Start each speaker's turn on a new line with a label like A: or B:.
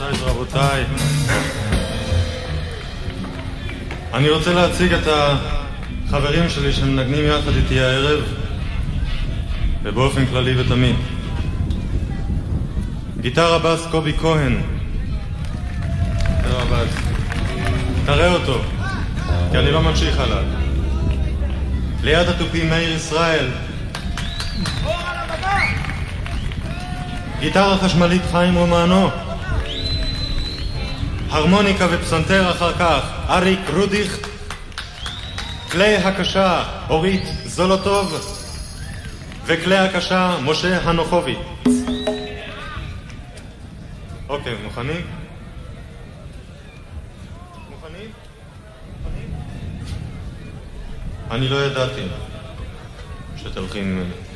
A: גבירותיי ורבותיי, אני רוצה להציג את החברים שלי שמנגנים יחד איתי הערב ובאופן כללי ותמיד. גיטרה בס קובי כהן, תראה אותו כי אני לא ממשיך עליו. ליד התופים מאיר ישראל. גיטרה חשמלית חיים רומנו. הרמוניקה ופסנתר אחר כך אריק רודיך. כלי הקשה אורית זולוטוב, וכלי הקשה משה הנוחובי. אוקיי, מוכנים? מוכנים? אני לא ידעתי שתלכים ממני.